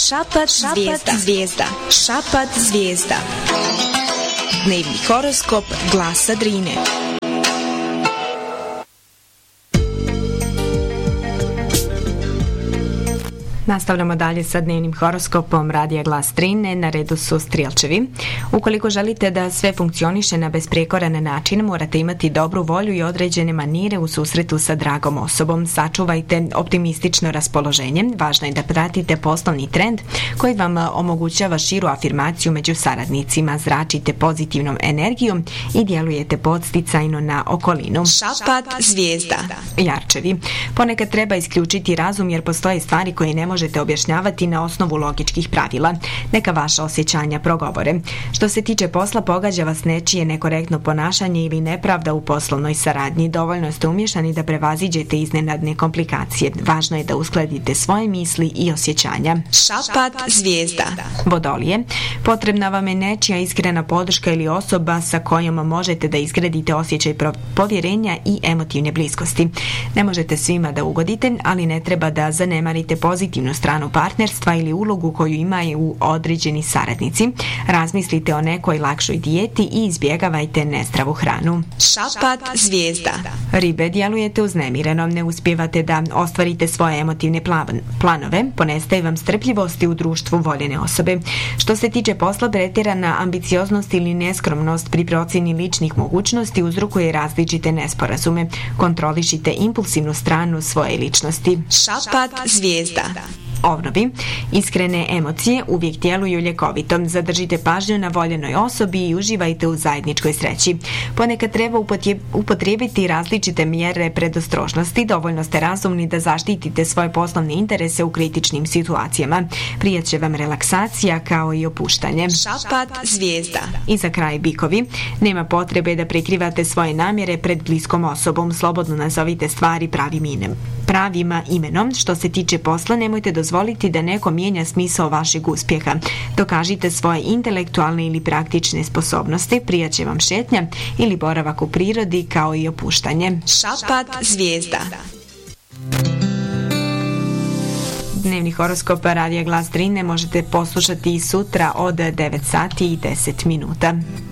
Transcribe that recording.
Šapat zvijezda. Šapat zvijezda. Dnevni horoskop Glasa Drine. Nastavljamo dalje sa dnevnim horoskopom Radija Glas Drine. Na redu su Strijelčevi. Ukoliko želite da sve funkcioniše na besprijekoran način, morate imati dobru volju i određene manire u susretu sa dragom osobom. Sačuvajte optimistično raspoloženje. Važno je da pratite poslovni trend koji vam omogućava širu afirmaciju među saradnicima. Zračite pozitivnom energijom i djelujete podsticajno na okolinu. Šapat zvijezda. Jarčevi. Ponekad treba isključiti razum jer postoje stvari koje ne možete objašnjavati na osnovu logičkih pravila. Neka vaša osjećanja progovore. Što se tiče posla, pogađa vas nečije nekorektno ponašanje ili nepravda u poslovnoj saradnji. Dovoljno ste umješani da prevaziđete iznenadne komplikacije. Važno je da uskladite svoje misli i osjećanja. Šapat zvijezda. Vodolije. Potrebna vam je nečija iskrena podrška ili osoba sa kojom možete da izgradite osjećaj povjerenja i emotivne bliskosti. Ne možete svima da ugodite, ali ne treba da zanemarite pozitivnu stranu partnerstva ili ulogu koju imaju određeni saradnici. Razmislite o nekoj lakšoj dijeti i izbjegavajte nezdravu hranu. Šapat zvijezda. Ribe, djelujete uznemireno, ne uspijevate da ostvarite svoje emotivne planove, ponestaje vam strpljivosti u društvu voljene osobe. Što se tiče posla, pretjerana ambicioznost ili neskromnost pri procjeni ličnih mogućnosti uzrokuje različite nesporazume. Kontrolišite impulsivnu stranu svoje ličnosti. Šapat zvijezda. Ovnovi, iskrene emocije uvijek djeluju ljekovito. Zadržite pažnju na voljenoj osobi i uživajte u zajedničkoj sreći. Ponekad treba upotrijebiti različite mjere predostrožnosti. Dovoljno ste razumni da zaštitite svoje poslovne interese u kritičnim situacijama. Prijat će vam relaksacija kao i opuštanje. Šapat zvijezda. I za kraj bikovi, nema potrebe da prikrivate svoje namjere pred bliskom osobom. Slobodno nazovite stvari pravima imenom. Što se tiče posla, nemojte dozvoliti da neko mijenja smisao vašeg uspjeha. Dokažite svoje intelektualne ili praktične sposobnosti. Prijat će vam šetnja ili boravak u prirodi kao i opuštanje. Šapat zvijezda. Dnevni horoskop Radija Glas Drine možete poslušati i sutra od 9 sati i 10 minuta.